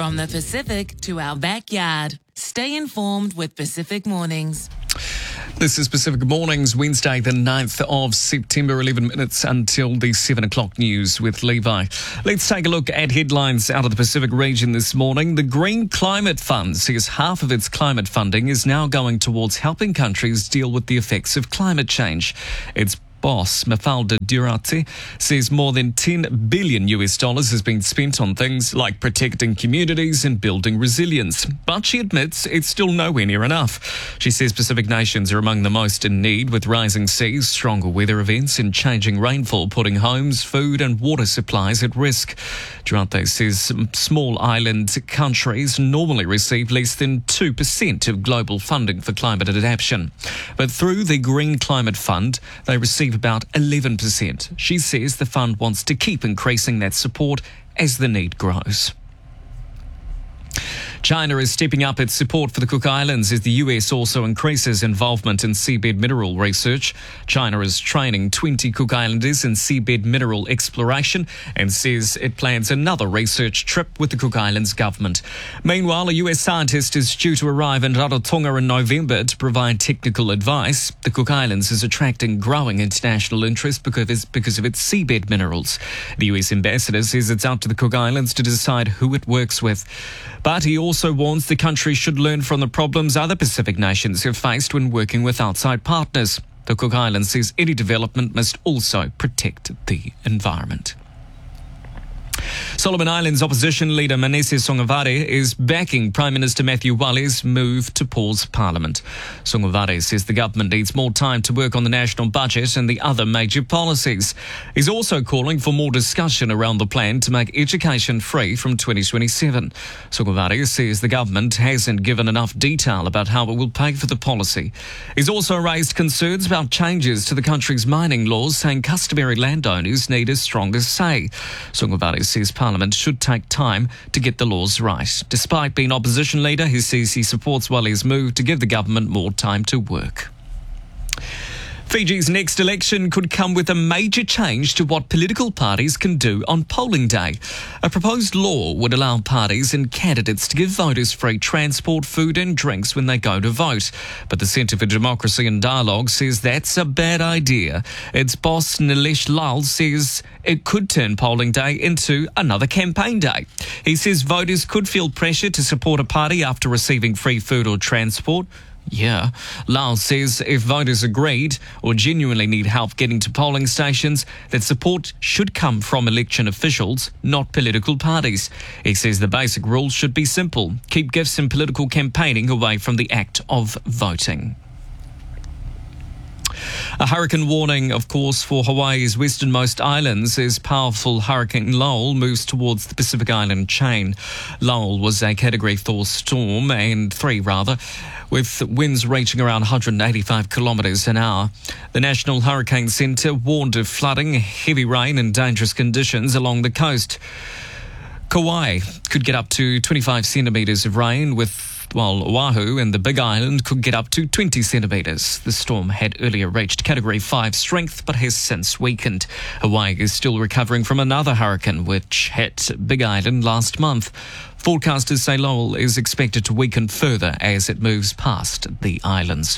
From the Pacific to our backyard. Stay informed with Pacific Mornings. This is Pacific Mornings, Wednesday the 9th of September, 11 minutes until the 7 o'clock news with Levi. Let's take a look at headlines out of the Pacific region this morning. The Green Climate Fund says half of its climate funding is now going towards helping countries deal with the effects of climate change. Its boss, Mafalda Durati, says more than $10 billion has been spent on things like protecting communities and building resilience. But she admits it's still nowhere near enough. She says Pacific nations are among the most in need, with rising seas, stronger weather events and changing rainfall putting homes, food and water supplies at risk. Durati says small island countries normally receive less than 2% of global funding for climate adaptation. But through the Green Climate Fund, they receive about 11%. She says the fund wants to keep increasing that support as the need grows. China is stepping up its support for the Cook Islands as the US also increases involvement in seabed mineral research. China is training 20 Cook Islanders in seabed mineral exploration and says it plans another research trip with the Cook Islands government. Meanwhile, a US scientist is due to arrive in Rarotonga in November to provide technical advice. The Cook Islands is attracting growing international interest because of its seabed minerals. The US ambassador says it's up to the Cook Islands to decide who it works with. But he also warns the country should learn from the problems other Pacific nations have faced when working with outside partners. The Cook Islands says any development must also protect the environment. Solomon Islands opposition leader Manese Sogavare is backing Prime Minister Matthew Walle's move to pause Parliament. Sogavare says the government needs more time to work on the national budget and the other major policies. He's also calling for more discussion around the plan to make education free from 2027. Sogavare says the government hasn't given enough detail about how it will pay for the policy. He's also raised concerns about changes to the country's mining laws, saying customary landowners need a stronger say. Sogavare says Parliament should take time to get the laws right. Despite being opposition leader, he says he supports Walle's move to give the government more time to work. Fiji's next election could come with a major change to what political parties can do on polling day. A proposed law would allow parties and candidates to give voters free transport, food and drinks when they go to vote. But the Centre for Democracy and Dialogue says that's a bad idea. Its boss, Nilesh Lal, says it could turn polling day into another campaign day. He says voters could feel pressure to support a party after receiving free food or transport. Yeah. Lal says if voters agreed or genuinely need help getting to polling stations, that support should come from election officials, not political parties. He says the basic rules should be simple. Keep gifts and political campaigning away from the act of voting. A hurricane warning, of course, for Hawaii's westernmost islands as powerful Hurricane Lowell moves towards the Pacific Island chain. Lowell was a Category 3 storm, with winds reaching around 185 kilometres an hour. The National Hurricane Centre warned of flooding, heavy rain and dangerous conditions along the coast. Kauai could get up to 25 centimetres of rain, while Oahu and the Big Island could get up to 20 centimetres. The storm had earlier reached Category 5 strength but has since weakened. Hawaii is still recovering from another hurricane which hit Big Island last month. Forecasters say Lowell is expected to weaken further as it moves past the islands.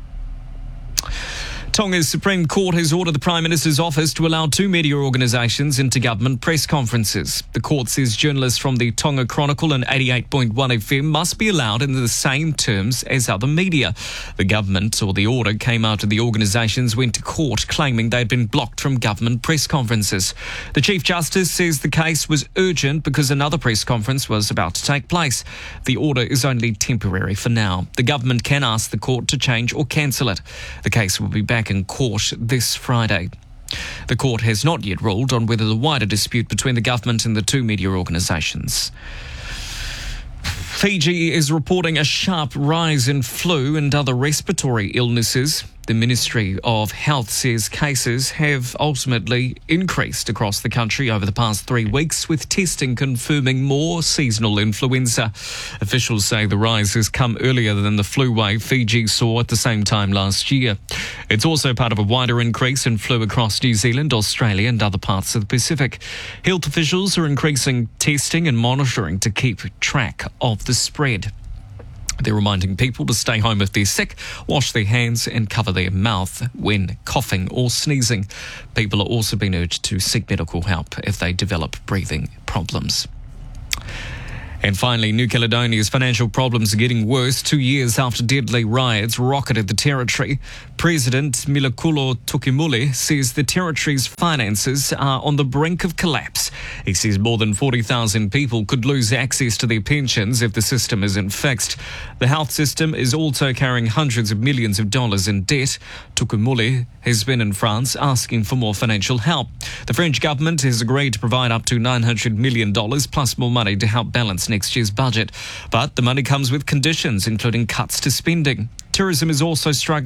Tonga's Supreme Court has ordered the Prime Minister's office to allow 2 media organisations into government press conferences. The court says journalists from the Tonga Chronicle and 88.1 FM must be allowed in the same terms as other media. The government, or the order, came after the organisations went to court claiming they'd been blocked from government press conferences. The Chief Justice says the case was urgent because another press conference was about to take place. The order is only temporary for now. The government can ask the court to change or cancel it. The case will be back in court this Friday. The court has not yet ruled on whether the wider dispute between the government and the 2 media organisations. Fiji is reporting a sharp rise in flu and other respiratory illnesses. The Ministry of Health says cases have ultimately increased across the country over the past 3 weeks, with testing confirming more seasonal influenza. Officials say the rise has come earlier than the flu wave Fiji saw at the same time last year. It's also part of a wider increase in flu across New Zealand, Australia and other parts of the Pacific. Health officials are increasing testing and monitoring to keep track of the spread. They're reminding people to stay home if they're sick, wash their hands and cover their mouth when coughing or sneezing. People are also being urged to seek medical help if they develop breathing problems. And finally, New Caledonia's financial problems are getting worse 2 years after deadly riots rocketed the territory. President Milakulo Tukimuli says the territory's finances are on the brink of collapse. He says more than 40,000 people could lose access to their pensions if the system isn't fixed. The health system is also carrying hundreds of millions of dollars in debt. Tukimuli has been in France asking for more financial help. The French government has agreed to provide up to $900 million plus more money to help balance next year's budget. But the money comes with conditions, including cuts to spending. Tourism is also struggling